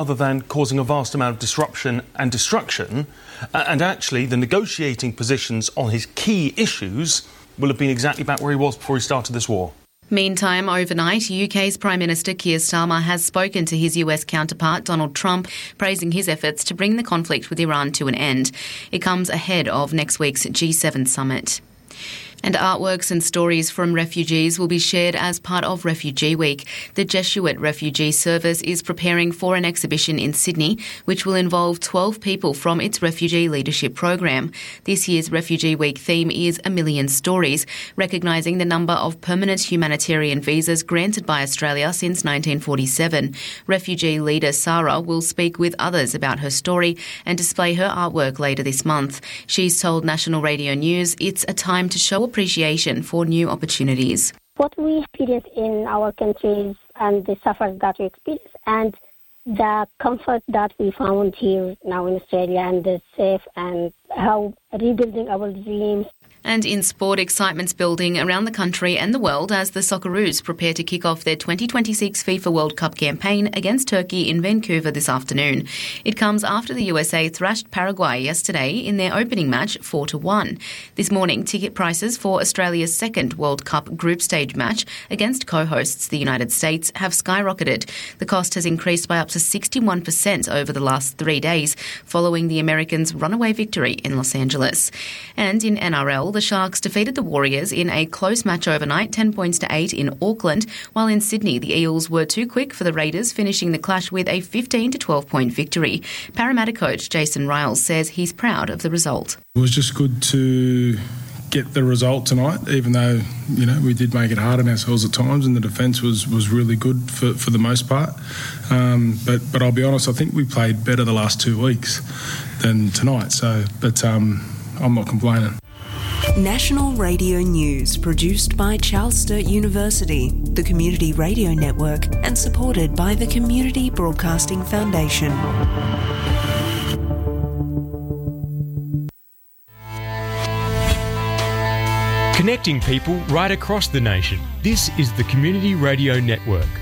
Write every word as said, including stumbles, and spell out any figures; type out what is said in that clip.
Other than causing a vast amount of disruption and destruction, uh, and actually the negotiating positions on his key issues will have been exactly back where he was before he started this war. Meantime, overnight, U K's Prime Minister Keir Starmer has spoken to his U S counterpart Donald Trump, praising his efforts to bring the conflict with Iran to an end. It comes ahead of next week's G seven summit. And artworks and stories from refugees will be shared as part of Refugee Week. The Jesuit Refugee Service is preparing for an exhibition in Sydney, which will involve twelve people from its Refugee Leadership Program. This year's Refugee Week theme is A Million Stories, recognising the number of permanent humanitarian visas granted by Australia since nineteen forty-seven. Refugee leader Sarah will speak with others about her story and display her artwork later this month. She's told National Radio News it's a time to show appreciation for new opportunities. What we experience in our countries and the suffering that we experience and the comfort that we found here now in Australia and the safe and how rebuilding our dreams. And in sport, excitement's building around the country and the world as the Socceroos prepare to kick off their twenty twenty-six FIFA World Cup campaign against Turkey in Vancouver this afternoon. It comes after the U S A thrashed Paraguay yesterday in their opening match four to one. This morning, ticket prices for Australia's second World Cup group stage match against co-hosts the United States have skyrocketed. The cost has increased by up to sixty-one percent over the last three days following the Americans' runaway victory in Los Angeles. And in N R L, the Sharks defeated the Warriors in a close match overnight, ten points to eight in Auckland, while in Sydney the Eels were too quick for the Raiders, finishing the clash with a fifteen to twelve point victory. Parramatta coach Jason Riles says he's proud of the result. It was just good to get the result tonight, even though, you know, we did make it hard on ourselves at times and the defence was, was really good for, for the most part. Um, but, but I'll be honest, I think we played better the last two weeks than tonight. So, but um, I'm not complaining. National Radio News, produced by Charles Sturt University, the Community Radio Network, and supported by the Community Broadcasting Foundation. Connecting people right across the nation. This is the Community Radio Network.